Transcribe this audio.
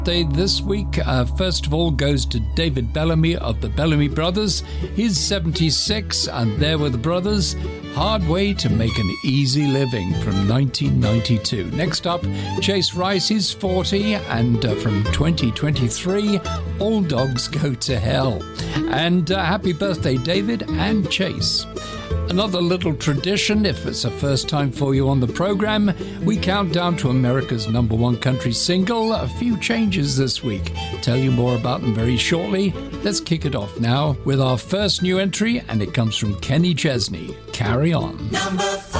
Day this week, first of all, goes to David Bellamy of the Bellamy Brothers. He's 76, and there were the brothers. Hard Way to Make an Easy Living from 1992. Next up, Chase Rice, he's 40, and from 2023, All Dogs Go to Hell. And happy birthday, David and Chase. Another little tradition, if it's a first time for you on the program, we count down to America's #1 country single. A few changes this week. Tell you more about them very shortly. Let's kick it off now with our first new entry, and it comes from Kenny Chesney. Carry On. Number 5.